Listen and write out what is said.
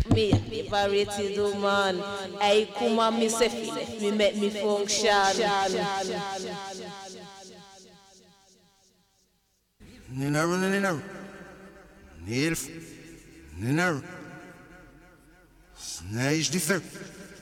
Me liberated woman. I come and me say feel me make me function. Ninaru. Nilf. Ninaru. Snage de feu.